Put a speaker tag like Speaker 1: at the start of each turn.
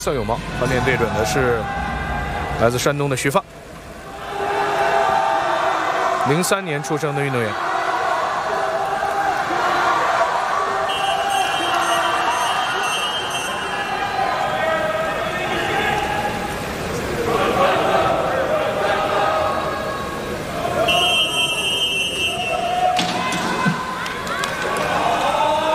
Speaker 1: 色有毛，团点对准的是来自山东的徐放，03年出生的运动员。